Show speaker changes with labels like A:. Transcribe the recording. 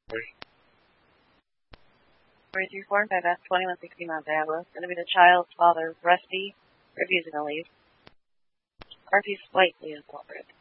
A: 43 4 5 F 2160 Mount Diablo. Going to be the child's father, Rusty, refusing to leave. RP slightly inappropriate.